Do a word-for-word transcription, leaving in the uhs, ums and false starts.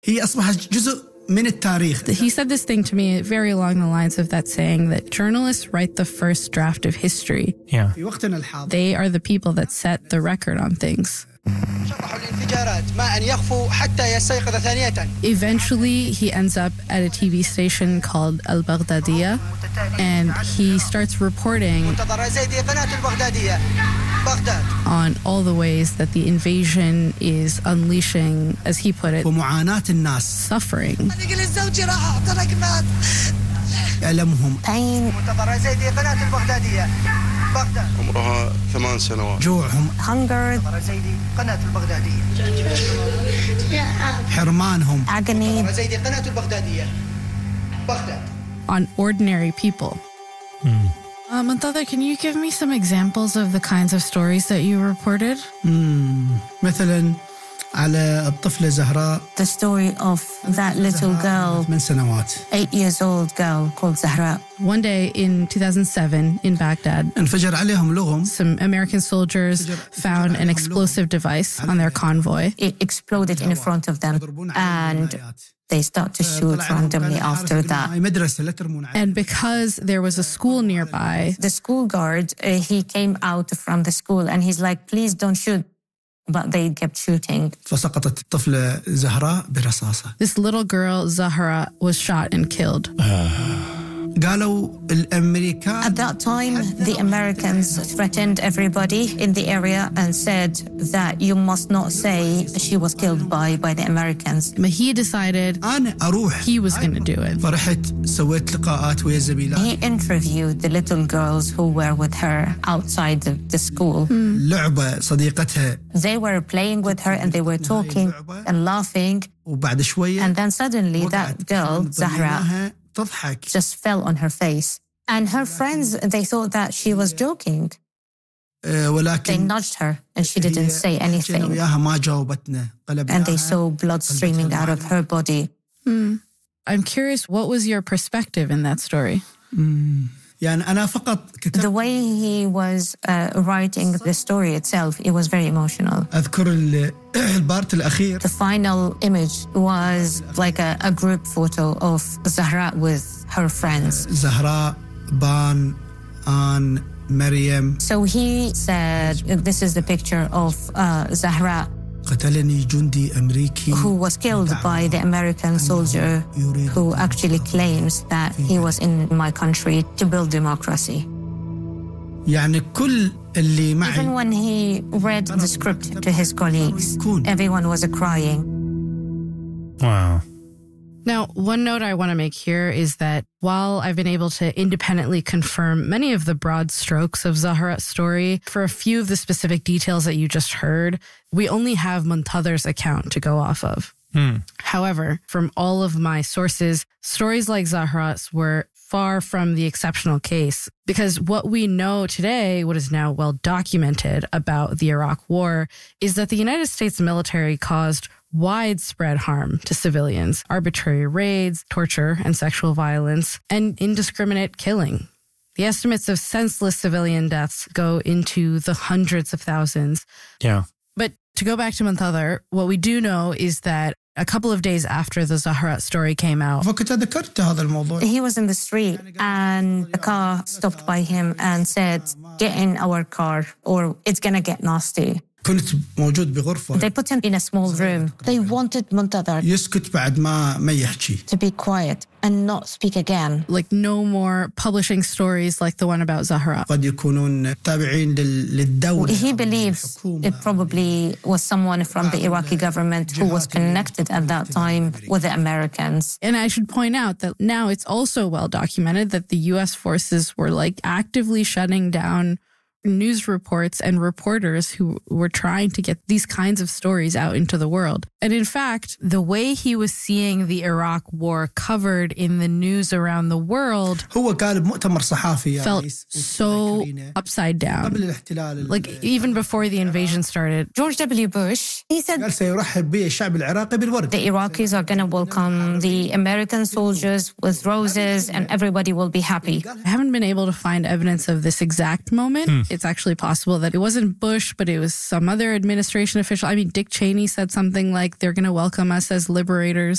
هي أصبحت جزء من التاريخ. He said this thing to me very along the lines of that saying that journalists write the first draft of history. Yeah. في وقتنا الحاضر. They are the people that set the record on things. Eventually, he ends up at a T V station called Al Baghdadiya, and he starts reporting on all the ways that the invasion is unleashing, as he put it, suffering. Pain. عمرها ثمان سنوات. جوعهم. Hunger. حرمانهم. Agony. On ordinary people. Hmm. Uh, Muntader, can you give me some examples of the kinds of stories that you reported? Hmm. مثلا على الطفلة زهراء. The story of that little girl, من سنوات. eight years old girl called Zahra. One day in two thousand seven in Baghdad, انفجر عليهم لغم. Some American soldiers found an explosive device on their convoy. It exploded in front of them, and they start to shoot randomly after that. And because there was a school nearby, the school guard, uh, he came out from the school and he's like, please don't shoot. But they kept shooting. فسقطت الطفلة زهراء برصاصة. This little girl, Zahra, was shot and killed. قالوا الأمريكان. At that time, the Americans threatened everybody in the area and said that you must not say she was killed by, by the Americans. But he decided أنا أروح. he was going to do it. فرحت سويت لقاءات ويا زميلات. He interviewed the little girls who were with her outside the, the school. لعبة صديقتها. They were playing with her and they were talking and laughing. وبعد شوية. And then suddenly that girl, Zahra, تضحك. just fell on her face. And her friends, they thought that she was joking. ولكن they nudged her and she didn't say anything. ما جاوبتنا. And they saw blood streaming out of her body. Hmm. I'm curious, what was your perspective in that story? Hmm. يعني أنا فقط كتبت. The way he was uh, writing the story itself, it was very emotional. أذكر البارت الأخير. The final image was like a, a group photo of Zahra with her friends. زهراء, بان, آن, مريم. So he said, this is the picture of uh, Zahra, قتلني جندي أمريكي who was killed by the American soldier who actually claims that he was in my country to build democracy. يعني كل اللي معي. Even when he read the script to his colleagues, everyone was crying. Wow. Now, one note I want to make here is that while I've been able to independently confirm many of the broad strokes of Zahra's story, for a few of the specific details that you just heard, we only have Muntader's account to go off of. Hmm. However, from all of my sources, stories like Zahra's were far from the exceptional case, because what we know today, what is now well documented about the Iraq War, is that the United States military caused widespread harm to civilians, arbitrary raids, torture, and sexual violence, and indiscriminate killing. The estimates of senseless civilian deaths go into the hundreds of thousands. Yeah. But to go back to Muntader, what we do know is that a couple of days after the Zahra story came out, he was in the street and the car stopped by him and said, get in our car or it's going to get nasty. كنت موجود بغرفة. They put him in a small room. They wanted Muntader يسكت بعد ما ما يحكي. to be quiet and not speak again. Like no more publishing stories like the one about Zahra. قد يكونون تابعين للدولة. He believes it probably was someone from the Iraqi government who was connected at that time with the Americans. And I should point out that now it's also well documented that the U S forces were like actively shutting down news reports and reporters who were trying to get these kinds of stories out into the world. And in fact, the way he was seeing the Iraq war covered in the news around the world هو قال بمؤتمر صحافي felt so upside down. Like even before the invasion started. George W. Bush, he said قال سيرحب به الشعب العراقي بالورد. The Iraqis are going to welcome the American soldiers with roses and everybody will be happy. I haven't been able to find evidence of this exact moment. Hmm. it's actually possible that it wasn't Bush, but it was some other administration official. I mean, Dick Cheney said something like they're going to welcome us as liberators.